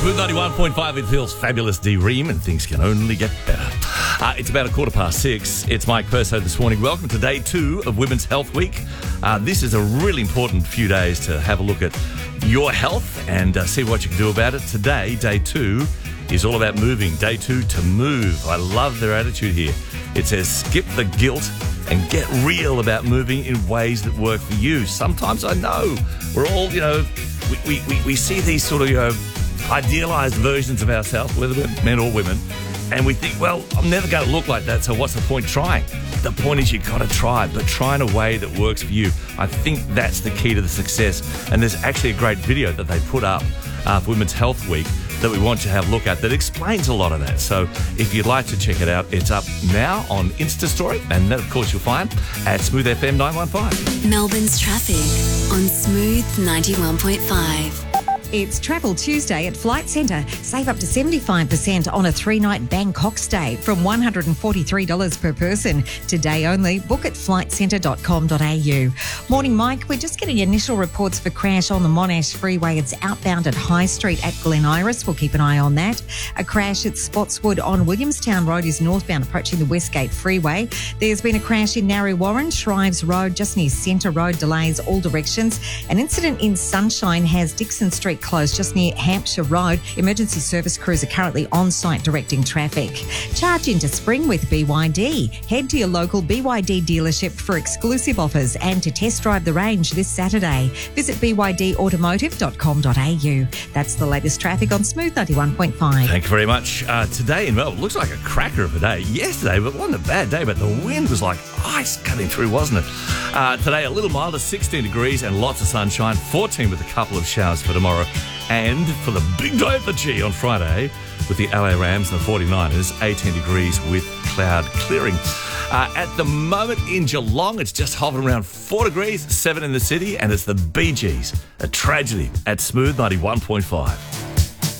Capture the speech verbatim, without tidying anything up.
Smooth ninety-one point five, it feels fabulous, D-Ream, and things can only get better. Uh, it's about a quarter past six. It's Mike Perso this morning. Welcome to day two of Women's Health Week. Uh, this is a really important few days to have a look at your health and uh, see what you can do about it. Today, day two, is all about moving. Day two, to move. I love their attitude here. It says, skip the guilt and get real about moving in ways that work for you. Sometimes I know we're all, you know, we, we, we, we see these sort of, you know, idealised versions of ourselves, whether we're men or women, and we think, well, I'm never going to look like that, so what's the point trying? The point is you've got to try, but try in a way that works for you. I think that's the key to the success. And there's actually a great video that they put up uh, for Women's Health Week that we want you to have a look at that explains a lot of that. So if you'd like to check it out, it's up now on Insta Story, and that, of course, you'll find at Smooth F M nine one five. Melbourne's traffic on Smooth ninety-one point five. It's Travel Tuesday at Flight Centre. Save up to seventy-five percent on a three-night Bangkok stay from one hundred forty-three dollars per person. Today only. Book at flight centre dot com dot a u. Morning, Mike. We're just getting initial reports for crash on the Monash Freeway. It's outbound at High Street at Glen Iris. We'll keep an eye on that. A crash at Spotswood on Williamstown Road is northbound approaching the Westgate Freeway. There's been a crash in Narre Warren, Shrives Road, just near Centre Road. Delays all directions. An incident in Sunshine has Dixon Street closed just near Hampshire Road. Emergency service crews are currently on site directing traffic. Charge into spring with B Y D. Head to your local B Y D dealership for exclusive offers and to test drive the range this Saturday. Visit b y d automotive dot com dot a u. That's the latest traffic on Smooth ninety-one point five. Thank you very much. Uh, today in Melbourne, looks like a cracker of a day. Yesterday, but wasn't a bad day, but the wind was like ice cutting through, wasn't it? Uh, today, a little milder, sixteen degrees and lots of sunshine, fourteen with a couple of showers for tomorrow. And for the big day at the G on Friday with the L A Rams and the forty-niners, eighteen degrees with cloud clearing. Uh, at the moment in Geelong, it's just hovering around four degrees, seven in the city, and it's the Bee Gees, a tragedy at Smooth ninety-one point five.